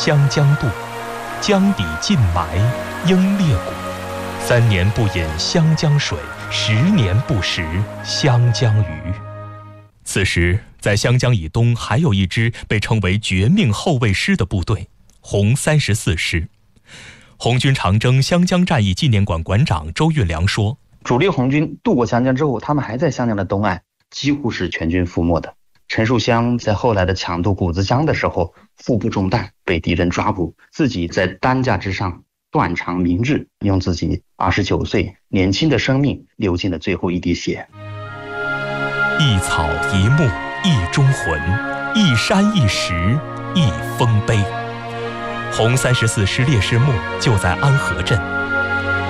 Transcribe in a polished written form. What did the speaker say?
湘江渡，江底尽埋鹰裂谷。3年不饮湘江水，10年不食湘江鱼。此时，在湘江以东还有一支被称为绝命后卫师的部队——红34师。红军长征湘江战役纪念馆馆长周运良说：“ 主力红军渡过湘江之后，他们还在湘江的东岸，几乎是全军覆没的。陈树湘在后来的抢渡谷子江的时候，腹部中弹，被敌人抓捕，自己在担架之上断肠明志，用自己29岁年轻的生命流尽了最后一滴血。 一草一木一忠魂，一山一石一丰碑。红34师烈士墓就在安河镇。